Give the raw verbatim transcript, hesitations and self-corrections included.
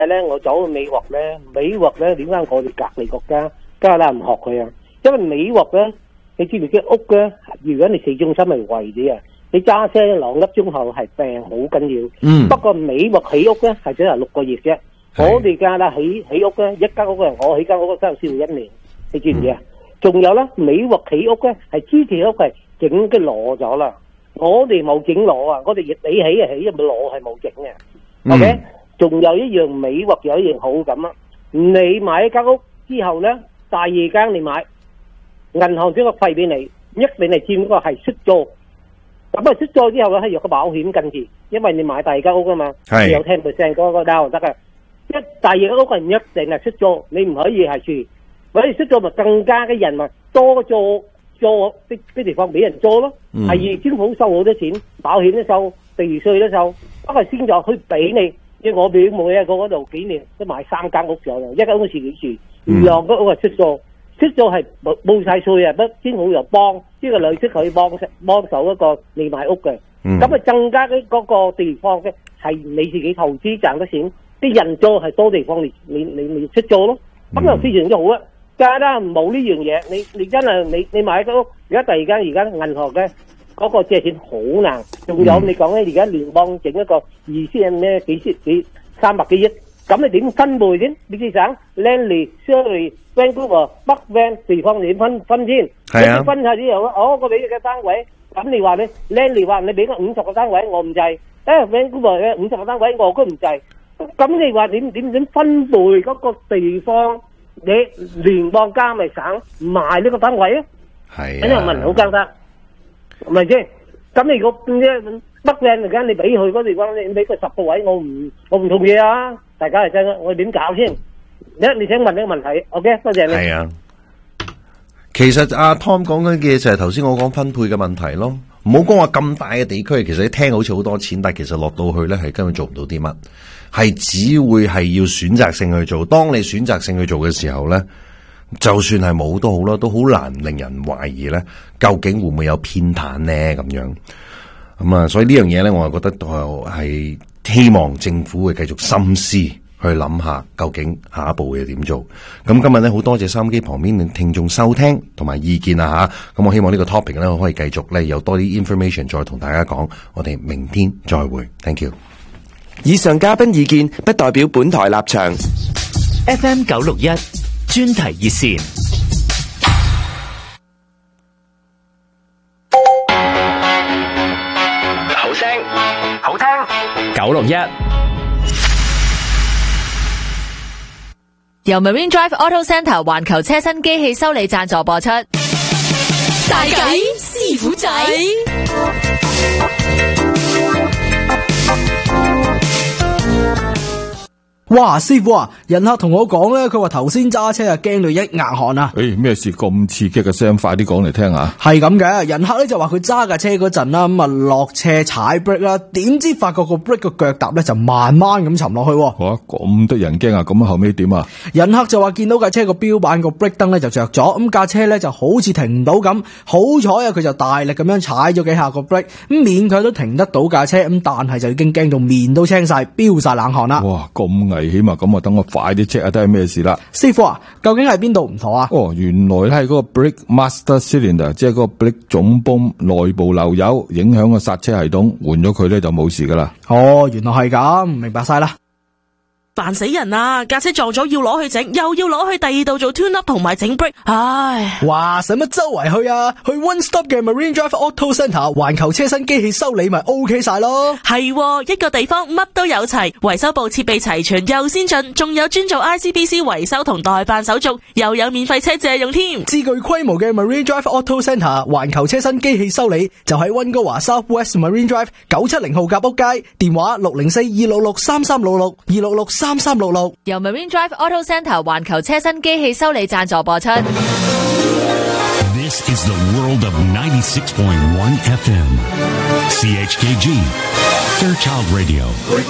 咧，我走去美國咧，美國咧點解我哋隔離國家加拿大唔學佢啊？因為美國咧，你知唔知屋咧？如果你市中心係圍啲啊，你揸車兩粒鐘後係病好緊要。嗯。不過美國起屋咧係只係六個月啫。我哋加拿大起起屋咧，一間屋嘅我起間屋真係需要一年，你知唔知啊？仲、嗯、有咧，美國起屋咧係之前屋係整嘅攞咗啦，我哋冇整攞啊，我哋你起啊起，因為攞係冇整嘅。O K。仲有一樣美國有一樣好咁啊！你買一間屋之後咧，第二間你買，銀行將個費俾你，一定係佔嗰個係出租。咁啊出租之後咧，係有個保險跟住，因為你買第二間屋噶嘛，你有 ten percent 嗰個 down 得噶。一第二間屋係唔一定係出租，你唔可以係住，或者出租咪更加嘅人咪多租租啲啲地方俾人租咯。係政府收好多錢，保險都收，地稅都收，不過先就去俾你。因為我表妹啊，嗰度幾年都買三間屋咗啦，一間屋自己住，兩間屋係出租，出租係冇冇晒稅啊，不政府又幫，呢個利息可以幫幫手一個你買屋嘅，咁啊增加嗰嗰個地方嘅係你自己投資賺得錢，啲人租係多地方你你你你出租咯，咁就非常之好啊！加拿大冇呢樣嘢，你你真係你你買間屋，而家第二間而家銀行嘅。嗰個借錢好難，仲有你講咧，而家聯邦整一個二千咩幾千幾三百幾億，咁你點分配先？你哋省 Langley、Surrey、Vancouver、北 Van 地方你點分分先？係啊，分下之後，哦，我俾你嘅單位，咁你話你 Langley 話你俾個五十個單位，我唔制；誒 Vancouver 嘅五十個單位，我都唔制。咁你話點點點分配嗰個地方？你聯邦加咪省賣呢個單位啊？係啊，咁又問好簡單。係咪先？咁你如果咩北靚而家你俾佢嗰地方，你俾佢十個位，我唔我唔同意啊！大家係真，我點搞先？一你請問呢個問題 ，OK， 多謝你。係啊， 其實阿 Tom 講緊嘅就係頭先我講分配嘅問題咯。唔好講話咁大嘅地區，其實你聽好似好多錢，但係其實落到去咧係根本做唔到啲乜，係只會係要選擇性去做。當你選擇性去做嘅時候咧。就算係冇都好啦，都好難令人懷疑咧，究竟會唔會有偏袒咧咁樣？咁啊，所以呢樣嘢咧，我係覺得係希望政府會繼續深思去諗下，究竟下一步會點做。咁今日咧好多謝收音機旁邊嘅聽眾收聽同埋意見啊吓，咁我希望呢個 topic 咧我可以繼續咧有多啲 information 再同大家講。我哋明天再會 ，thank you。 以上嘉賓意見不代表本台立場。 F M 九六一。專題熱線， 好聲好聽， 九六一由 Marine Drive Auto Centre 環球車身機器修理贊助播出。 大計師傅仔。 哇，師傅啊，人客同我講咧，佢話頭先揸車啊，驚到一額汗啊！ 誒，咩事咁刺激嘅聲？快啲講嚟聽下。 係咁嘅，人客咧就話佢揸架車嗰陣啦，咁啊落斜踩 brake 啦，點知發覺個 brake 個腳踏咧就慢慢咁沉落去。 哇，咁得人驚啊！咁後尾點啊？ 人客就話見到架車個標板個 brake 燈咧就着咗，咁架車咧就好似停唔到咁。好彩啊，佢就大力咁樣踩咗幾下個 brake，咁勉強都停得到架車，咁但係就已經驚到面都青晒，飆晒冷汗啦。 哇，咁危險啊！咁啊，等我快啲 check 下睇係咩事啦。 師傅啊，究竟係邊度唔妥啊？ 哦，原來咧係嗰個 brake master cylinder， 即係嗰個 brake 總泵內部漏油，影響個剎車系統，換咗佢咧就冇事噶啦。 哦，原來係咁，明白晒啦。 煩死人啊！架車撞咗要攞去整，又要攞去第二度做 tune up 同埋整 brake， 唉！ 哇，使乜周圍去啊？去 One Stop 嘅 Marine Drive Auto Centre 環球車身機器修理咪 OK 晒咯。 係、哦，一個地方乜都有齊，維修部設備齊全又先進，仲有專做 I C B C 維修同代辦手續，又有免費車借用添。 至具規模嘅 Marine Drive Auto Centre 環球車身機器修理就喺溫哥華 South West Marine Drive 九七零號夾屋街，電話六零四二六六三三六六二六六三三六六， 由 Marine Drive Auto Centre 環球車身機器修理贊助播出。 This is the world of ninety-six point one F M C H K G Fairchild Radio。